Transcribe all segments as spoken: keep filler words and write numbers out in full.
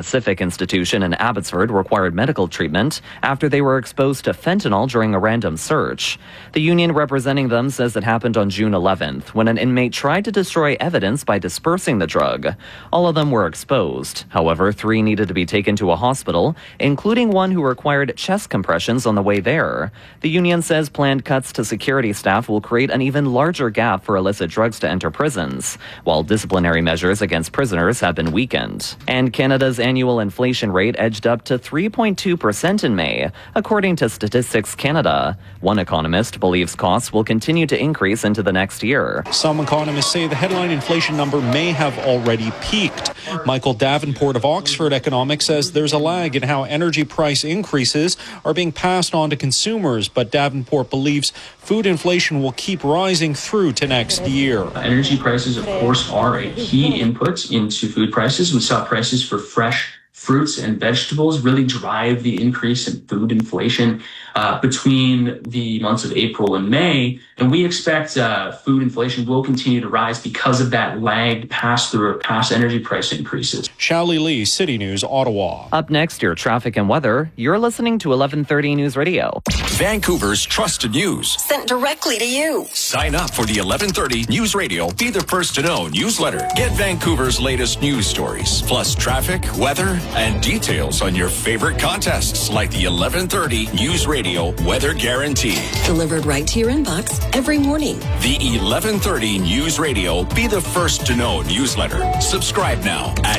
Pacific Institution in Abbotsford required medical treatment after they were exposed to fentanyl during a random search. The union representing them says it happened on June eleventh when an inmate tried to destroy evidence by dispersing the drug. All of them were exposed. However, three needed to be taken to a hospital, including one who required chest compressions on the way there. The union says planned cuts to security staff will create an even larger gap for illicit drugs to enter prisons, while disciplinary measures against prisoners have been weakened. And Canada's annual inflation rate edged up to three point two percent in May, according to Statistics Canada. One economist believes costs will continue to increase into the next year. Some economists say the headline inflation number may have already peaked. Michael Davenport of Oxford Economics says there's a lag in how energy price increases are being passed on to consumers, but Davenport believes food inflation will keep rising through to next year. Energy prices, of course, are a key input into food prices. We saw prices for fresh fruits and vegetables really drive the increase in food inflation uh, between the months of April and May. And we expect uh, food inflation will continue to rise because of that lagged pass-through of past energy price increases. Shally Lee, City News, Ottawa. Up next, your traffic and weather. You're listening to eleven thirty News Radio. Vancouver's trusted news. Sent directly to you. Sign up for the eleven thirty News Radio Be the First to Know newsletter. Get Vancouver's latest news stories, plus traffic, weather, and details on your favorite contests like the eleven thirty News Radio Weather Guarantee. Delivered right to your inbox every morning. The eleven thirty News Radio Be the First to Know newsletter. Subscribe now at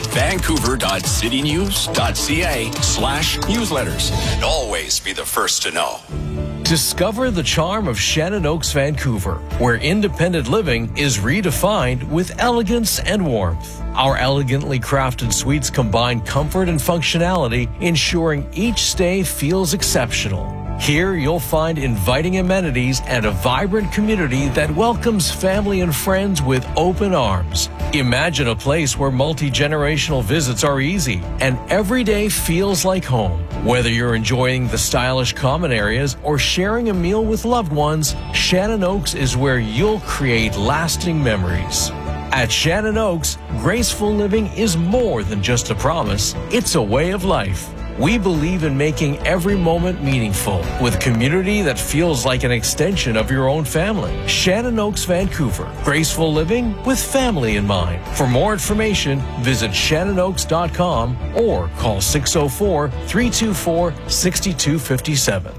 vancouver.citynews.ca slash newsletters. And always be the first to know. Discover the charm of Shannon Oaks, Vancouver, where independent living is redefined with elegance and warmth. Our elegantly crafted suites combine comfort and functionality, ensuring each stay feels exceptional. Here you'll find inviting amenities and a vibrant community that welcomes family and friends with open arms. Imagine a place where multi-generational visits are easy and every day feels like home. Whether you're enjoying the stylish common areas or sharing a meal with loved ones, Shannon Oaks is where you'll create lasting memories. At Shannon Oaks, graceful living is more than just a promise, it's a way of life. We believe in making every moment meaningful with a community that feels like an extension of your own family. Shannon Oaks, Vancouver. Graceful living with family in mind. For more information, visit shannon oaks dot com or call six oh four, three two four, six two five seven.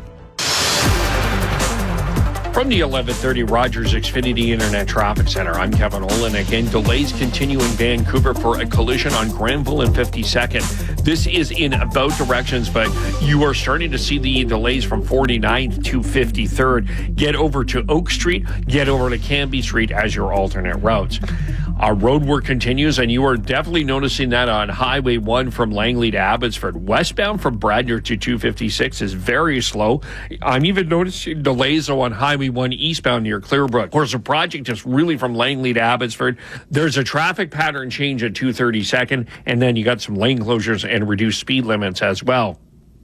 From the eleven thirty Rogers Xfinity Internet Traffic Center, I'm Kevin Olenek. And delays continue in Vancouver for a collision on Granville and fifty-second. This is in both directions, but you are starting to see the delays from forty-ninth to fifty-third. Get over to Oak Street, get over to Cambie Street as your alternate routes. Our road work continues, and you are definitely noticing that on Highway one from Langley to Abbotsford. Westbound from Bradner to two fifty-six is very slow. I'm even noticing delays on Highway one eastbound near Clearbrook. Of course, the project is really from Langley to Abbotsford. There's a traffic pattern change at two thirty-second, and then you got some lane closures and reduced speed limits as well.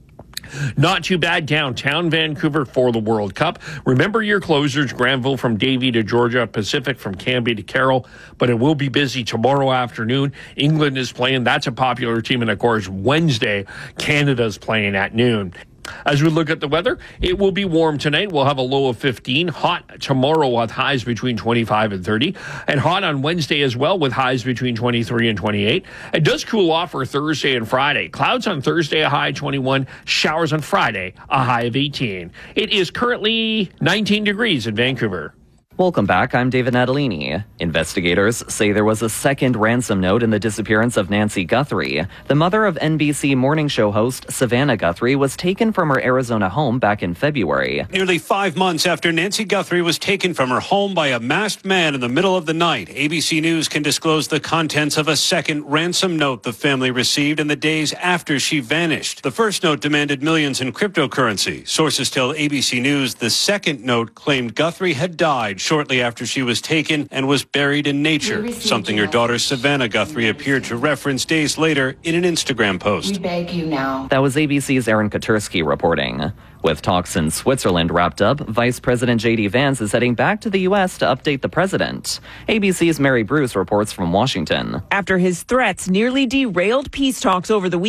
Not too bad downtown Vancouver for the World Cup. Remember your closers, Granville from Davie to Georgia, Pacific from Cambie to Carroll, but it will be busy tomorrow afternoon. England is playing. That's a popular team. And, of course, Wednesday, Canada's playing at noon. As we look at the weather, it will be warm tonight. We'll have a low of fifteen. Hot tomorrow with highs between twenty-five and thirty. And hot on Wednesday as well with highs between twenty-three and twenty-eight. It does cool off for Thursday and Friday. Clouds on Thursday, a high twenty-one. Showers on Friday, a high of eighteen. It is currently nineteen degrees in Vancouver. Welcome back. I'm David Natalini. Investigators say there was a second ransom note in the disappearance of Nancy Guthrie. The mother of N B C morning show host Savannah Guthrie was taken from her Arizona home back in February. Nearly five months after Nancy Guthrie was taken from her home by a masked man in the middle of the night, A B C News can disclose the contents of a second ransom note the family received in the days after she vanished. The first note demanded millions in cryptocurrency. Sources tell A B C News the second note claimed Guthrie had died shortly after she was taken and was buried in nature, something her daughter Savannah Guthrie appeared to reference days later in an Instagram post. We beg you now. That was A B C's Aaron Kotursky reporting. With talks in Switzerland wrapped up, Vice President J D Vance is heading back to the U S to update the president. A B C's Mary Bruce reports from Washington. After his threats nearly derailed peace talks over the weekend,